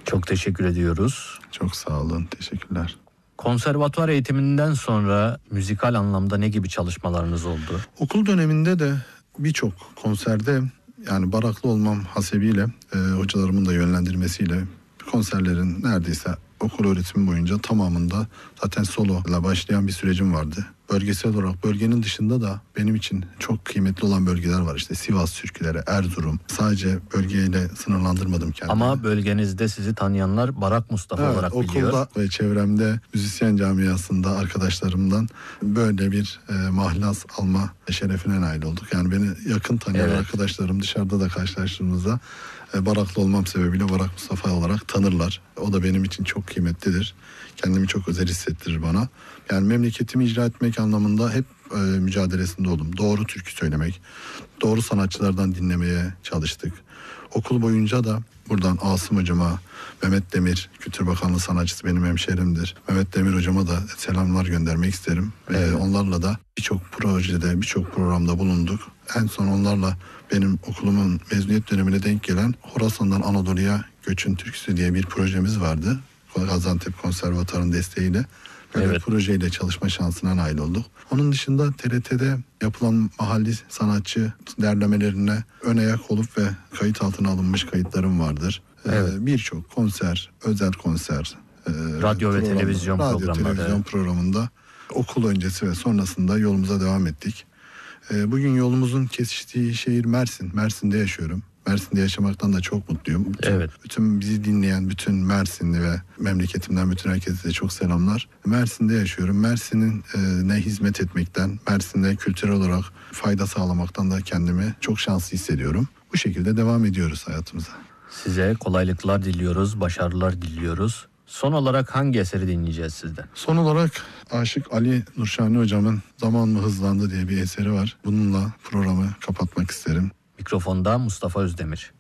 Çok teşekkür ediyoruz. Çok sağ olun, teşekkürler. Konservatuvar eğitiminden sonra müzikal anlamda ne gibi çalışmalarınız oldu? Okul döneminde de birçok konserde, yani baraklı olmam hasebiyle hocalarımın da yönlendirmesiyle konserlerin neredeyse okul öğretimi boyunca tamamında zaten solo ile başlayan bir sürecim vardı. Bölgesel olarak bölgenin dışında da benim için çok kıymetli olan bölgeler var. İşte Sivas türküleri, Erzurum. Sadece bölgeyle sınırlandırmadım kendimi. Ama bölgenizde sizi tanıyanlar Barak Mustafa olarak biliyor. Okulda ve çevremde müzisyen camiasında arkadaşlarımdan böyle bir mahlas alma şerefine nail olduk. Yani beni yakın tanıyan arkadaşlarım dışarıda da karşılaştığımızda Baraklı olmam sebebiyle Barak Mustafa olarak tanırlar. O da benim için çok kıymetlidir. Kendimi çok özel hissettirir bana. Yani memleketimi icra etmek anlamında hep mücadelesinde oldum. Doğru türkü söylemek, doğru sanatçılardan dinlemeye çalıştık. Okul boyunca da buradan Asım hocama, Mehmet Demir, Kültür Bakanlığı sanatçısı benim hemşehrimdir. Mehmet Demir hocama da selamlar göndermek isterim. Onlarla da birçok projede, birçok programda bulunduk. En son onlarla benim okulumun mezuniyet dönemine denk gelen Horasan'dan Anadolu'ya Göçün Türküsü diye bir projemiz vardı. Gaziantep Konservatuarı'nın desteğiyle. Böyle projeyle çalışma şansına nail olduk. Onun dışında TRT'de yapılan mahalli sanatçı derlemelerine ön ayak olup ve kayıt altına alınmış kayıtlarım vardır. Birçok konser, özel konser, radyo ve televizyon programında okul öncesi ve sonrasında yolumuza devam ettik. Bugün yolumuzun kesiştiği şehir Mersin. Mersin'de yaşıyorum. Mersin'de yaşamaktan da çok mutluyum. Bütün bizi dinleyen bütün Mersinli ve memleketimden bütün herkese de çok selamlar. Mersin'de yaşıyorum. Mersin'in ne hizmet etmekten, Mersin'de kültürel olarak fayda sağlamaktan da kendimi çok şanslı hissediyorum. Bu şekilde devam ediyoruz hayatımıza. Size kolaylıklar diliyoruz, başarılar diliyoruz. Son olarak hangi eseri dinleyeceğiz sizden? Son olarak Aşık Ali Nurşani hocamın Zaman mı Hızlandı diye bir eseri var. Bununla programı kapatmak isterim. Mikrofonda Mustafa Özdemir.